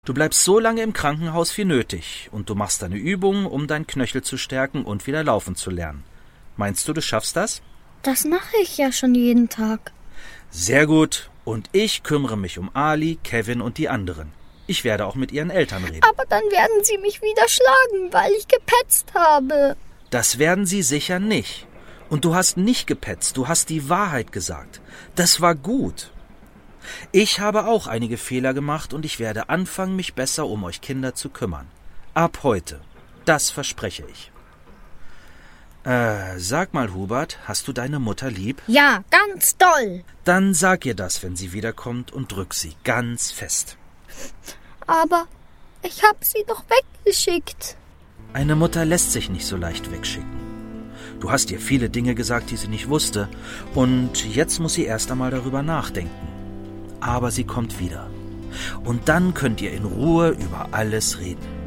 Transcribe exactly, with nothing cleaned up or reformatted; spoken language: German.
Du bleibst so lange im Krankenhaus wie nötig und du machst deine Übungen, um deinen Knöchel zu stärken und wieder laufen zu lernen. Meinst du, du schaffst das? Das mache ich ja schon jeden Tag. Sehr gut. Und ich kümmere mich um Ali, Kevin und die anderen. Ich werde auch mit ihren Eltern reden. Aber dann werden sie mich wieder schlagen, weil ich gepetzt habe. Das werden sie sicher nicht. Und du hast nicht gepetzt, du hast die Wahrheit gesagt. Das war gut. Ich habe auch einige Fehler gemacht und ich werde anfangen, mich besser um euch Kinder zu kümmern. Ab heute. Das verspreche ich. Äh, sag mal, Hubert, hast du deine Mutter lieb? Ja, ganz doll. Dann sag ihr das, wenn sie wiederkommt, und drück sie ganz fest. Aber ich hab sie doch weggeschickt. Eine Mutter lässt sich nicht so leicht wegschicken. Du hast ihr viele Dinge gesagt, die sie nicht wusste, und jetzt muss sie erst einmal darüber nachdenken. Aber sie kommt wieder. Und dann könnt ihr in Ruhe über alles reden.